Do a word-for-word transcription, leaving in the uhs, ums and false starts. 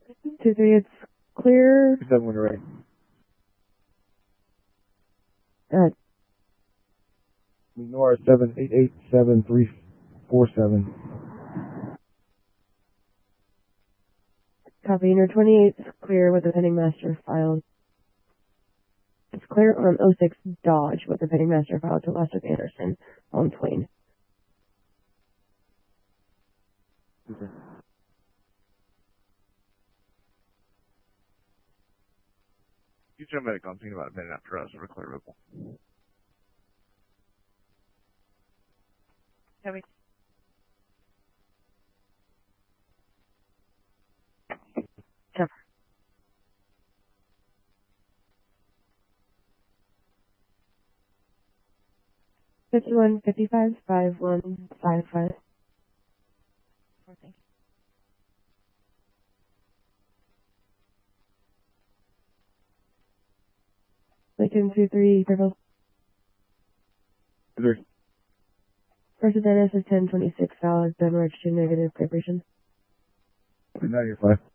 Two, three, it's clear. Two, seven, when you're ready. Uh, Nora seven eight eight seven three four seven. Copy. Unit twenty-eight is clear with the pending master file. It's clear on oh six Dodge with the pending master file to Lester Anderson on Twain. Okay. You jump medic on scene about a minute after us. We're clear ripple. Heavy. Cover. fifty-one, fifty-five, five, one, five, five. Four, thank you. Lincoln two, three, purple. Three. First Dennis is ten twenty-six valid, then merged to negative preparation. Now you're five.